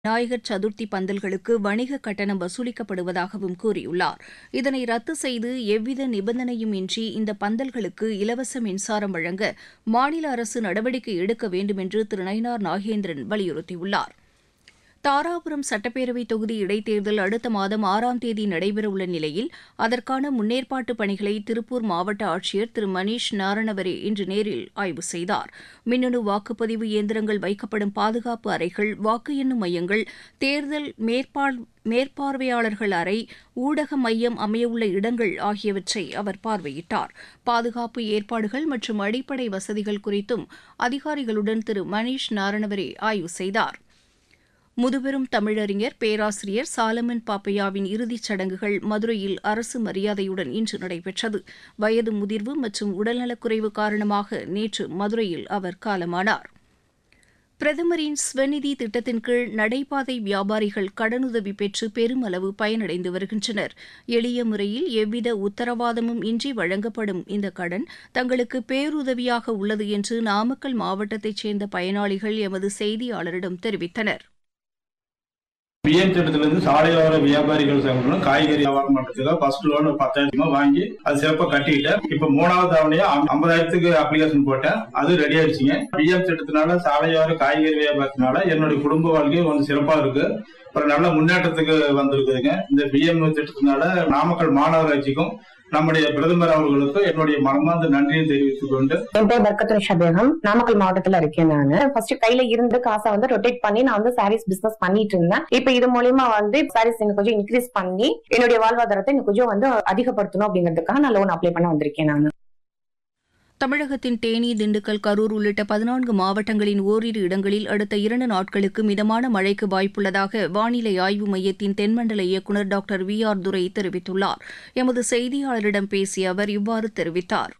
விநாயகர் சதுர்த்தி பந்தல்களுக்கு வணிக கட்டணம் வசூலிக்கப்படுவதாகவும் கூறியுள்ளார். இதனை ரத்து செய்து எவ்வித நிபந்தனையும் இன்றி இந்த பந்தல்களுக்கு இலவச மின்சாரம் வழங்க மாநில அரசு நடவடிக்கை எடுக்க வேண்டும் என்று திரு நயினார் நாகேந்திரன் வலியுறுத்தியுள்ளார். தாராபுரம் சட்டப்பேரவை தொகுதி இடைத்தேர்தல் அடுத்த மாதம் 6ஆம் தேதி நடைபெறவுள்ள நிலையில் அதற்கான முன்னேற்பாட்டு பணிகளை திருப்பூர் மாவட்ட ஆட்சியர் திரு மணீஷ் நாரணவரே இன்று நேரில் ஆய்வு செய்தார். மின்னணு வாக்குப்பதிவு இயந்திரங்கள் வைக்கப்படும் பாதுகாப்பு அறைகள், வாக்கு எண்ணும் மையங்கள், தேர்தல் மேற்பார்வையாளர்கள் அறை, ஊடக மையம் அமையவுள்ள இடங்கள் ஆகியவற்றை அவர் பார்வையிட்டார். பாதுகாப்பு ஏற்பாடுகள் மற்றும் அடிப்படை வசதிகள் குறித்தும் அதிகாரிகளுடன் திரு மணீஷ் நாரணவரே ஆய்வு செய்தார். முதுபெரும் தமிழறிஞர் பேராசிரியர் சாலமன் பாப்பையாவின் இறுதிச் சடங்குகள் மதுரையில் அரசு மரியாதையுடன் இன்று நடைபெற்றது. வயது முதிர்வு மற்றும் உடல்நலக்குறைவு காரணமாக நேற்று மதுரையில் அவர் காலமானார். பிரதமரின் ஸ்வநிதி திட்டத்தின் கீழ் நடைபாதை வியாபாரிகள் கடனுதவி பெற்று பெருமளவு பயனடைந்து வருகின்றனர். எளிய முறையில் எவ்வித உத்தரவாதமும் இன்றி வழங்கப்படும் இந்த கடன் தங்களுக்கு பேருதவியாக உள்ளது என்று நாமக்கல் மாவட்டத்தைச் சேர்ந்த பயனாளிகள் எமது செய்தியாளரிடம் தெரிவித்தனர். பிஎம் திட்டத்திலிருந்து சாலையோர வியாபாரிகள் சங்கங்களும் காய்கறி வியாபாரம் பண்றதுக்கு ஃபர்ஸ்ட் லோன் 10,000 வாங்கி அது சிறப்பா கட்டிக்கிட்டேன். இப்ப 3வது தவணையா 50,000 அப்ளிகேஷன் போட்டேன். அது ரெடி ஆயிடுச்சுங்க. பிஎம் திட்டத்தினால சாலையோர காய்கறி வியாபாரத்தினால என்னுடைய குடும்ப வாழ்க்கை கொஞ்சம் சிறப்பா இருக்கு. அப்புறம் நல்ல முன்னேற்றத்துக்கு வந்திருக்குதுங்க. இந்த பிஎம் திட்டத்தினால நாமக்கல் மாநகராட்சிக்கும் நம்முடைய பிரதமர் அவர்களுக்கு என்னுடைய மனமார்ந்த நன்றியை தெரிவித்துக் கொண்டு, என் பேர் பர்கத்துனிஷா பேகம், நாமக்கல் மாவட்டத்துல இருக்கேன். நான் ஃபர்ஸ்ட் கையில இருந்து காசை ரொட்டேட் பண்ணி நான் சாரீஸ் பிசினஸ் பண்ணிட்டு இருந்தேன். இப்ப இது மூலமா சாரீஸ் எனக்கு கொஞ்சம் இன்க்ரீஸ் பண்ணி என்னுடைய வாழ்வாதாரத்தை எனக்கு கொஞ்சம் அதிகப்படுத்தணும் அப்படிங்கிறதுக்காக நான் லோன் அப்ளை பண்ண வந்திருக்கேன். நான் தமிழகத்தின் தேனி, திண்டுக்கல், கரூர் உள்ளிட்ட 14 மாவட்டங்களின் ஓரிரு இடங்களில் அடுத்த 2 நாட்களுக்கு மிதமான மழைக்கு வாய்ப்புள்ளதாக வானிலை ஆய்வு மையத்தின் தென்மண்டல இயக்குநர் டாக்டர் VR துரை தெரிவித்துள்ளார். எமது செய்தியாளரிடம் பேசிய அவர் இவ்வாறு தெரிவித்தார்.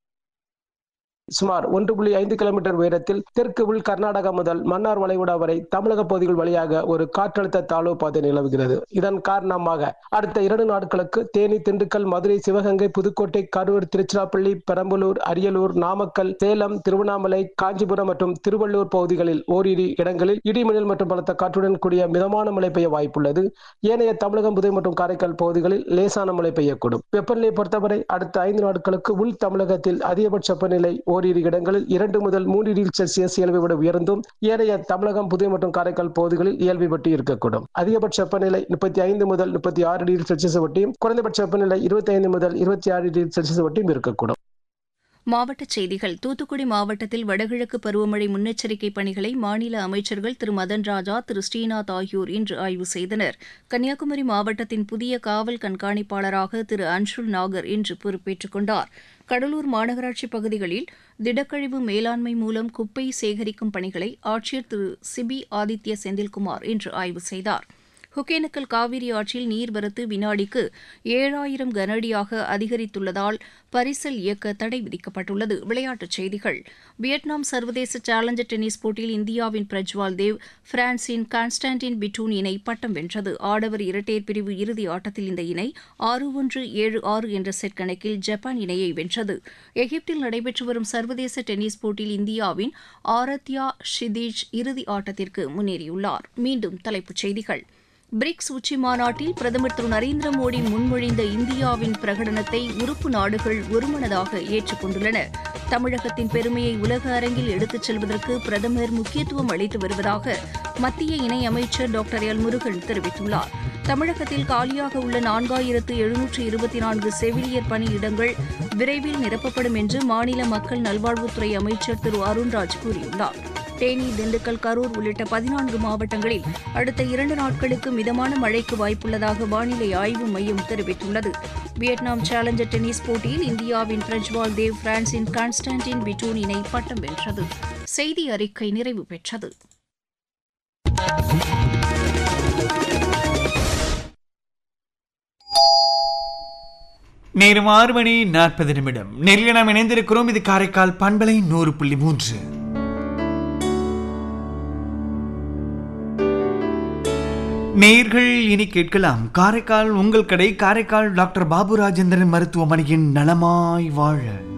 சுமார் 1.5 கிலோமீட்டர் உயரத்தில் தெற்கு உள் கர்நாடகா முதல் மன்னார் வளைகுடா வரை தமிழக பகுதிகள் வழியாக ஒரு காற்றழுத்த தாழ்வு பாதை நிலவுகிறது. இதன் காரணமாக அடுத்த 2 நாட்களுக்கு தேனி, திண்டுக்கல், மதுரை, சிவகங்கை, புதுக்கோட்டை, கரூர், திருச்சிராப்பள்ளி, பெரம்பலூர், அரியலூர், நாமக்கல், சேலம், திருவண்ணாமலை, காஞ்சிபுரம் மற்றும் திருவள்ளூர் பகுதிகளில் ஓரிரு இடங்களில் இடிமின்னல் மற்றும் பலத்த காற்றுடன் கூடிய மிதமான மழை பெய்ய வாய்ப்புள்ளது. ஏனைய தமிழகம், புதுவை மற்றும் காரைக்கால் பகுதிகளில் லேசான மழை பெய்யக்கூடும். வெப்பநிலை பொறுத்தவரை அடுத்த 5 நாட்களுக்கு உள் தமிழகத்தில் அதிகபட்ச வெப்பநிலை ஓரிரு இடங்களில் 2 முதல் 3 டிகிரி செல்சியஸ் இயல்பை விட உயர்ந்தும் ஏனைய தமிழகம், புதுவை மற்றும் காரைக்கால் பகுதிகளில் இயல்பை விட்டு இருக்கக்கூடும். அதிகபட்ச வெப்பநிலை 35 முதல் 36 டிகிரி செல்சியஸ் வட்டியும், குறைந்தபட்ச வெப்பநிலை 25 முதல் 26 டிகிரி செல்சியஸ் வட்டியும் இருக்கக்கூடும். மாவட்டச் செய்திகள். தூத்துக்குடி மாவட்டத்தில் வடகிழக்கு பருவமழை முன்னெச்சரிக்கை பணிகளை மாநில அமைச்சர்கள் திரு மதன் ராஜா, திரு ஸ்ரீநாத் ஆகியோர் இன்று ஆய்வு செய்தனர். கன்னியாகுமரி மாவட்டத்தின் புதிய காவல் கண்காணிப்பாளராக திரு அன்ஷுல் நாகர் இன்று பொறுப்பேற்றுக் கொண்டார். கடலூர் மாநகராட்சி பகுதிகளில் திடக்கழிவு மேலாண்மை மூலம் குப்பை சேகரிக்கும் பணிகளை ஆட்சியர் திரு சிபி ஆதித்ய செந்தில்குமார் இன்று ஆய்வு செய்தார். ஒகேனக்கல் காவிரி ஆற்றில் நீர்வரத்து வினாடிக்கு 7,000 கனஅடியாக அதிகரித்துள்ளதால் பரிசல் இயக்க தடை விதிக்கப்பட்டுள்ளது. விளையாட்டுச் செய்திகள். வியட்நாம் சர்வதேச சேலஞ்சர் டென்னிஸ் போட்டியில் இந்தியாவின் பிரஜ்வால் தேவ் பிரான்சின் கான்ஸ்டான்டின் பிட்டூன் இணை பட்டம் வென்றது. ஆடவர் இரட்டையர் பிரிவு இறுதி ஆட்டத்தில் இந்த இணை 6-1, 7-6 என்ற செட் கணக்கில் ஜப்பான் இணையை வென்றது. எகிப்தில் நடைபெற்று வரும் சர்வதேச டென்னிஸ் போட்டியில் இந்தியாவின் ஆரத்யா ஷிதீஜ் இறுதி ஆட்டத்திற்கு முன்னேறியுள்ளார். மீண்டும் தலைப்புச் செய்திகள். பிரிக்ஸ் உச்சி மாநாட்டில் பிரதமர் திரு நரேந்திர மோடி முன்மொழிந்த இந்தியாவின் பிரகடனத்தை உறுப்பு நாடுகள் ஒருமனதாக ஏற்றுக் கொண்டுள்ளன. தமிழகத்தின் பெருமையை உலக அரங்கில் எடுத்துச் செல்வதற்கு பிரதமர் முக்கியத்துவம் அளித்து வருவதாக மத்திய இணையமைச்சர் டாக்டர் எல் முருகன் தெரிவித்துள்ளார். தமிழகத்தில் காலியாக உள்ள 4,724 செவிலியர் பணியிடங்கள் விரைவில் நிரப்பப்படும் என்று மாநில மக்கள் நல்வாழ்வுத்துறை அமைச்சர் திரு அருண்ராஜ் கூறியுள்ளார். தேனி, திண்டுக்கல், கரூர் உள்ளிட்ட 14 மாவட்டங்களில் அடுத்த 2 நாட்களுக்கு மிதமான மழைக்கு வாய்ப்புள்ளதாக வானிலை ஆய்வு மையம் தெரிவித்துள்ளது. வியட்நாம் சேலஞ்சர் டென்னிஸ் போட்டியில் இந்தியாவின் பிரஜ்வால் தேவ் பிரான்சின் கான்ஸ்டான்டின் பிட்டூன் இணை பட்டம் வென்றது. செய்தி அறிக்கை நிறைவு பெற்றது. நேரம் 6:40. நெல்லில் நாம் இணைந்திருக்கிறோம். இது காரைக்கால் பண்பலை 100.3. நேயர்கள் இனி கேட்கலாம் காரைக்கால் உங்கள் கடை, காரைக்கால் டாக்டர் பாபு ராஜேந்திரன் மருத்துவமனையின் நலமாய் வாழ.